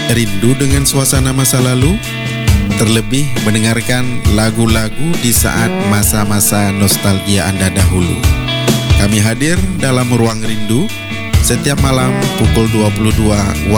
Rindu dengan suasana masa lalu? Terlebih mendengarkan lagu-lagu di saat masa-masa nostalgia Anda dahulu. Kami hadir dalam Ruang Rindu setiap malam pukul 22